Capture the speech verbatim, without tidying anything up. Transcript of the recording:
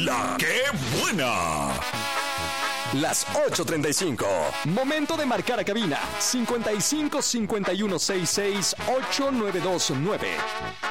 ¡La qué buena! Las ocho treinta y cinco. Momento de marcar a cabina. cincuenta y cinco cincuenta y uno sesenta y seis ocho nueve dos nueve.